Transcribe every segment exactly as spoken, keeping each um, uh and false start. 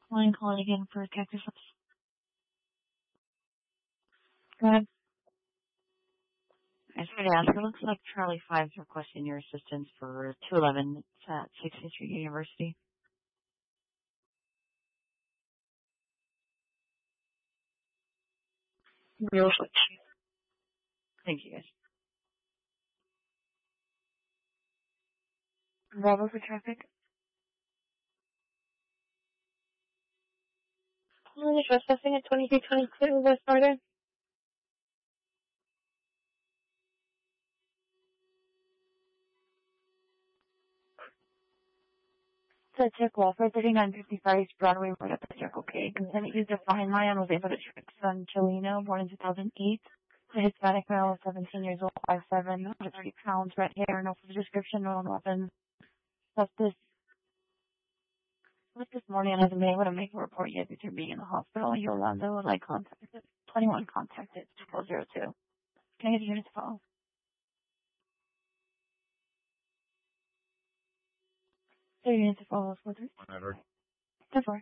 Line calling again for Cactus. Go ahead. I started to ask, it looks like Charlie five is requesting your assistance for two eleven at sixteenth Street University. Real quick. Thank you, guys. Bravo for traffic. Only trespassing at twenty-three twenty-two West Northern. So check Walford, thirty-nine fifty-five East Broadway Road at the Circle K. Consent used a fine line and was able to trick son Chelino, born in two thousand eight. The Hispanic male, seventeen years old, five seven, thirty pounds, red hair, no food description, no weapons. Left this, left this morning and hasn't been able to make a report yet due to being in the hospital. Yolanda would like contacted, twenty-one contacted, two four zero two. Can I get the unit to follow? Thirty units to follow, four three. one hundred. Ten four.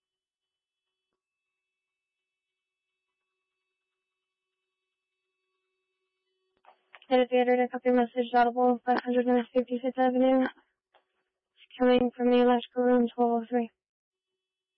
Headed theater to copy message audible five hundred North fifty-fifth Avenue. Coming from the electrical room twelve oh three.